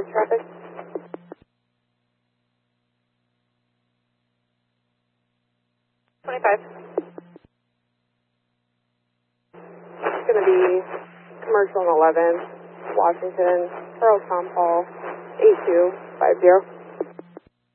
Drive traffic. 25. It's going to be commercial 11, Washington, Charles Tom Paul, 8250.